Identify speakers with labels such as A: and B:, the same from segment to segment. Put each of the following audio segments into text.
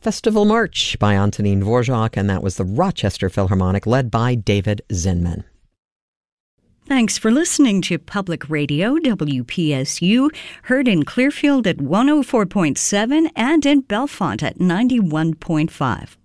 A: Festival March by Antonin Dvorak, and that was the Rochester Philharmonic led by David Zinman.
B: Thanks for listening to Public Radio WPSU, heard in Clearfield at 104.7 and in Bellefonte at 91.5.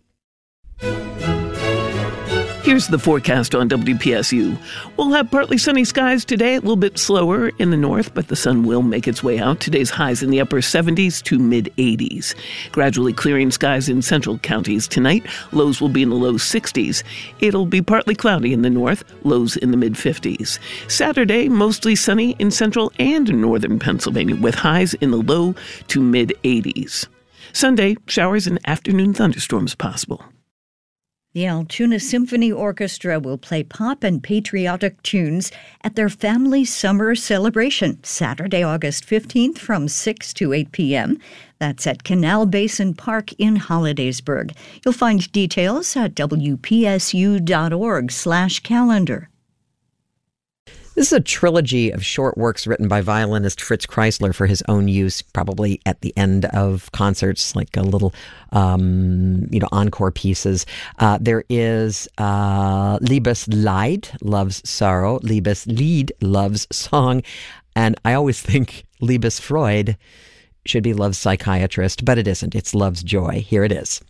C: Here's the forecast on WPSU. We'll have partly sunny skies today, a little bit slower in the north, but the sun will make its way out. Today's highs in the upper 70s to mid-80s. Gradually clearing skies in central counties tonight. Lows will be in the low 60s. It'll be partly cloudy in the north, lows in the mid-50s. Saturday, mostly sunny in central and northern Pennsylvania, with highs in the low to mid-80s. Sunday, showers and afternoon thunderstorms possible.
B: The Altoona Symphony Orchestra will play pop and patriotic tunes at their family summer celebration, Saturday, August 15th from 6 to 8 p.m. That's at Canal Basin Park in Hollidaysburg. You'll find details at wpsu.org/calendar.
A: This is a trilogy of short works written by violinist Fritz Kreisler for his own use, probably at the end of concerts, like a little, encore pieces. There is Liebesleid, Love's Sorrow, Liebeslied, Love's Song, and I always think Liebesfreude should be Love's Psychiatrist, but it isn't. It's Love's Joy. Here it is.